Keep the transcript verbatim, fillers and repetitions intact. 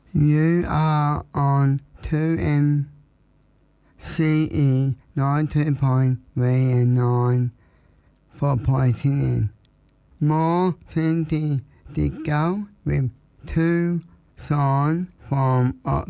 You are on two M C E ninety point three and nine for poisoning. More twenty did go with two signs from